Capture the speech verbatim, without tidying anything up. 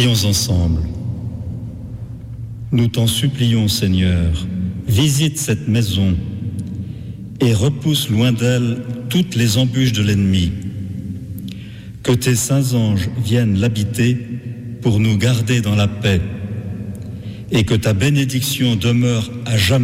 Prions ensemble. Nous t'en supplions, Seigneur, visite cette maison et repousse loin d'elle toutes les embûches de l'ennemi. Que tes saints anges viennent l'habiter pour nous garder dans la paix et que ta bénédiction demeure à jamais